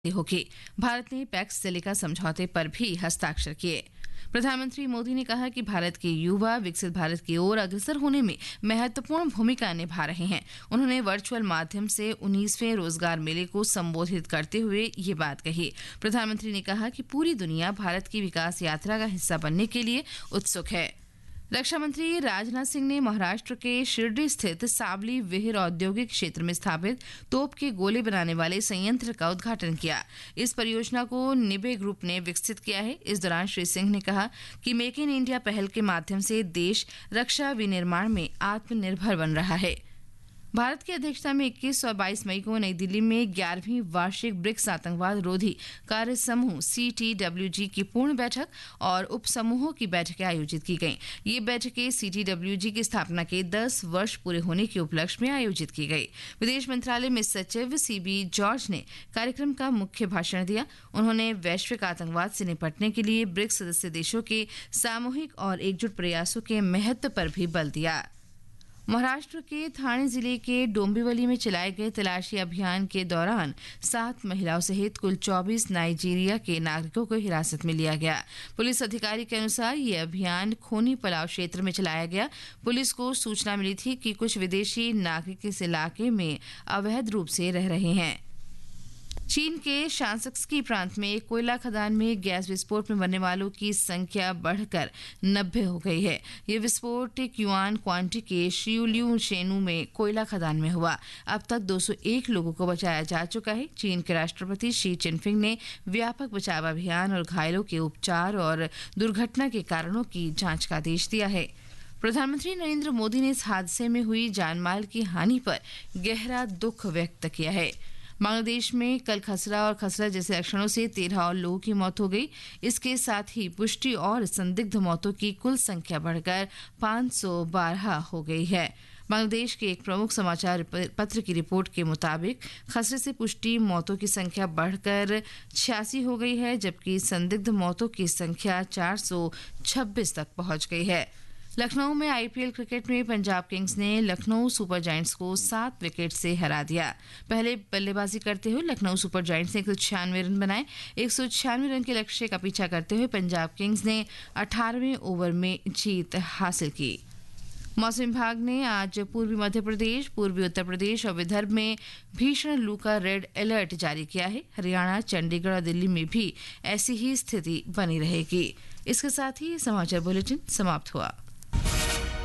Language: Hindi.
होगी। भारत ने पैक्स सिलिका समझौते पर भी हस्ताक्षर किए। प्रधानमंत्री मोदी ने कहा कि भारत के युवा विकसित भारत की ओर अग्रसर होने में महत्वपूर्ण भूमिका निभा रहे हैं। उन्होंने वर्चुअल माध्यम से 19वें रोजगार मेले को संबोधित करते हुए ये बात कही। प्रधानमंत्री ने कहा कि पूरी दुनिया भारत की विकास यात्रा का हिस्सा बनने के लिए उत्सुक है। रक्षा मंत्री राजनाथ सिंह ने महाराष्ट्र के शिरडी स्थित सावली विहिर औद्योगिक क्षेत्र में स्थापित तोप के गोले बनाने वाले संयंत्र का उद्घाटन किया। इस परियोजना को निबे ग्रुप ने विकसित किया है। इस दौरान श्री सिंह ने कहा कि मेक इन इंडिया पहल के माध्यम से देश रक्षा विनिर्माण में आत्मनिर्भर बन रहा है। भारत की अध्यक्षता में 21 और 22 मई को नई दिल्ली में 11वीं वार्षिक ब्रिक्स आतंकवाद रोधी कार्य समूह CTWG की पूर्ण बैठक और उप समूहों की बैठकें आयोजित की गईं। ये बैठकें CTWG की स्थापना के 10 वर्ष पूरे होने के उपलक्ष्य में आयोजित की गई। विदेश मंत्रालय में सचिव CB जॉर्ज ने कार्यक्रम का मुख्य भाषण दिया। उन्होंने वैश्विक आतंकवाद से निपटने के लिए ब्रिक्स सदस्य देशों के सामूहिक और एकजुट प्रयासों के महत्व पर भी बल दिया। महाराष्ट्र के ठाणे जिले के डोंबिवली में चलाए गए तलाशी अभियान के दौरान 7 महिलाओं सहित कुल 24 नाइजीरिया के नागरिकों को हिरासत में लिया गया। पुलिस अधिकारी के अनुसार ये अभियान खोनी पलाव क्षेत्र में चलाया गया। पुलिस को सूचना मिली थी कि कुछ विदेशी नागरिक इस इलाके में अवैध रूप से रह रहे हैं। चीन के शांसक्सकी प्रांत में एक कोयला खदान में गैस विस्फोट में मरने वालों की संख्या बढ़कर 90 हो गई है। यह विस्फोट युआन क्वांटी के शियुलियू शेनु में कोयला खदान में हुआ। अब तक 201 लोगों को बचाया जा चुका है। चीन के राष्ट्रपति शी जिनपिंग ने व्यापक बचाव अभियान और घायलों के उपचार और दुर्घटना के कारणों की जांच का आदेश दिया है। प्रधानमंत्री नरेंद्र मोदी ने इस हादसे में हुई जानमाल की हानि पर गहरा दुख व्यक्त किया है। बांग्लादेश में कल खसरा और खसरा जैसे लक्षणों से 13 और लोगों की मौत हो गई। इसके साथ ही पुष्टि और संदिग्ध मौतों की कुल संख्या बढ़कर 512 हो गई है। बांग्लादेश के एक प्रमुख समाचार पत्र की रिपोर्ट के मुताबिक खसरे से पुष्टि मौतों की संख्या बढ़कर 86 हो गई है, जबकि संदिग्ध मौतों की संख्या 426 तक पहुंच गई है। लखनऊ में IPL क्रिकेट में पंजाब किंग्स ने लखनऊ सुपर जायंट्स को 7 विकेट से हरा दिया। पहले बल्लेबाजी करते हुए लखनऊ सुपर जायंट्स ने 196 रन बनाए। 196 रन के लक्ष्य का पीछा करते हुए पंजाब किंग्स ने 18वें ओवर में जीत हासिल की। मौसम विभाग ने आज पूर्वी मध्य प्रदेश, पूर्वी उत्तर प्रदेश और विदर्भ में भीषण लू का रेड अलर्ट जारी किया है। हरियाणा, चंडीगढ़ और दिल्ली में भी ऐसी ही स्थिति बनी रहेगी। इसके साथ ही समाचार बुलेटिन समाप्त हुआ।